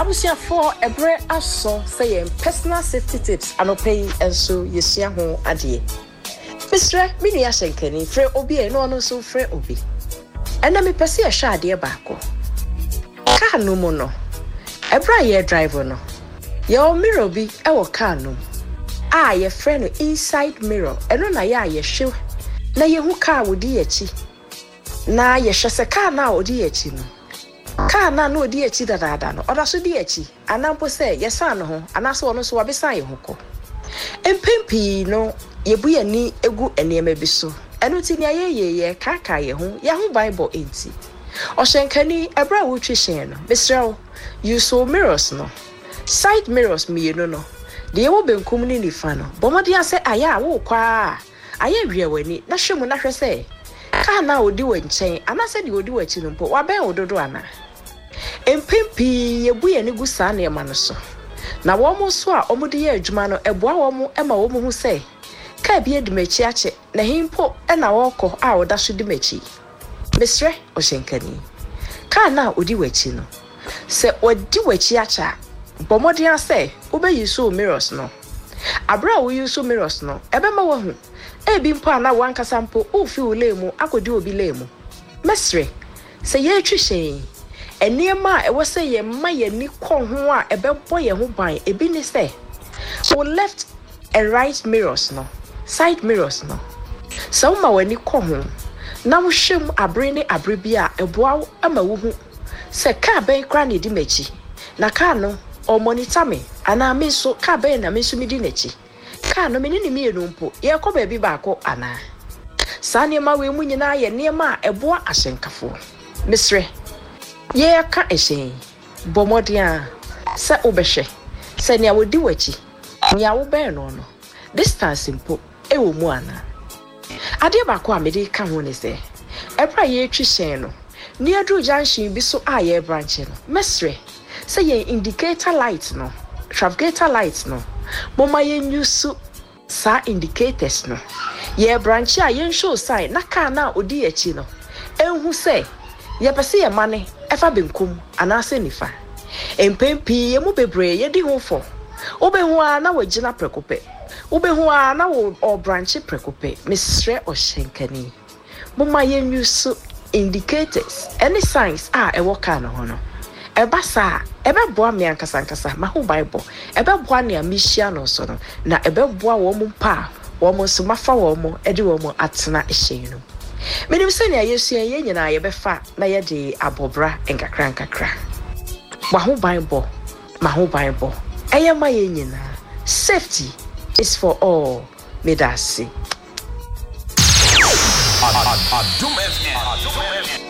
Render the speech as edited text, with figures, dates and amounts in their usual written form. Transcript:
Abusia for ebre aso say personal safety tips anopai enso yesia ho ade. Mr. Mini Ashenkani frɛ obi e no ono so frɛ obi. Ena me pese e hwa ade baako. Car no mo no. Ebra ye driver no. Ye o mirror bi e wo car no. Ye frɛ no inside mirror. Eno na ye hwe. Na ye hu car wodi achi. Na ye hwe se car na wodi achi no. Car na no di achi dada no. Oda so di achi. Anampo se ye san no ho. Anaso ono so wabesan ye ho ko. Empempi no yebu yani egu enema bi so. Eno ti ni ayeye kaka ye ho Bible enti. Oshenkani ebra wo twehyen no. Besrew you saw mirrors no. Side mirrors me no. De wo benkum ni nifa no. Bomodi ase aya wo kwa. Aya wie wani na hwemu na hwe se. Ka na odi wanchen anase de odi wachi no mpo wa ben ododo ana. Empempi yebu yani gu sa na ema no so. Na wo mo so a omode ye adwuma no eboa wo mo ema wo mo hu se ka bia de machi ache na himpo e na wo kɔ a wo da so de machi mesre Oshenkani ka na odi wachi no se odi wachi acha bomode ase wo be yiso mirrors no abra wo yiso mirrors no ebe ma wo hu e bi mpo ana wankasa mpo o fi wo lemu akodi obi lemu mesre se ye twihyen Eniema e was say ye ma ye ni kon ho a ebebo ye ho ban ebi ni say so left and right mirrors no side mirrors no so ma wani kon ho na wo hwem abre ne abre bi a eboa ama wo hu se ka ben kra ne di machi na ka no o monitor me ana me so ka ben na me so mi di nachi ka no me ni mi enu mpo ye ko ba bi ba ko ana sa ne ma we mu nyina ye ne ma eboa ahyenkafo misre ye ka ehyen bomodia se obehwe se ne awodi wachi nya wo ben no distance mpo e wo mu ana ade ba ko amede ka ho ne se ebra ye twihyen no ni adru junction bi so a ye branch no mesre se ye indicator light no trafficator light no moma ye nyusu sa indicators no ye branch a ye show sign na car na odi achi no enhu se ye pese ye mane efa benkum anase nifa empempi ye mu bebre ye di ho fo obehu a na wagina prekope obehu a na wo branch prekope mesre Oshenkani moma ye nyusu indicators any signs e work na ho no eba sa ebe boa me ankasa ma ho Bible ebe boa ne amihia no so no na ebe boa wo mu pa wo mu so mafa wo mu edi wo mu atena ehyen no menim se ne Yesu ye nyina ye befa na ye de abobra nkakra ma ho Bible eye ma ye nyina safety is for all medasi Adum FM